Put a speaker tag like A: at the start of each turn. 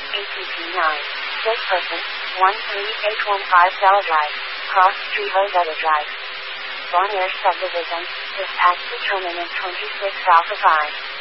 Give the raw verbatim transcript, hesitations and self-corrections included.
A: A T P nine, Safe Person, one three eight one five Bella Drive, Cross Street Rosetta Drive. Bon Air Subdivision, Dispatch Determinant twenty-six Alpha five.